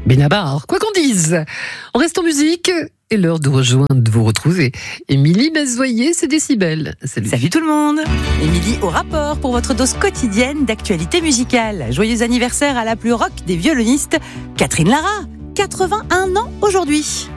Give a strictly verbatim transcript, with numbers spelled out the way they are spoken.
Benabar, quoi qu'on dise. On reste en musique et l'heure de rejoindre, de vous retrouver. Émilie Mazoyer, c'est Décibel. Salut. Salut tout le monde. Émilie au rapport pour votre dose quotidienne d'actualité musicale. Joyeux anniversaire à la plus rock des violonistes, Catherine Lara, quatre-vingt-un ans aujourd'hui.